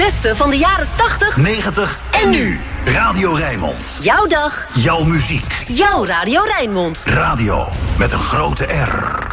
beste van de jaren 80, 90 en nu. Radio Rijnmond. Jouw dag. Jouw muziek. Jouw Radio Rijnmond. Radio met een grote R.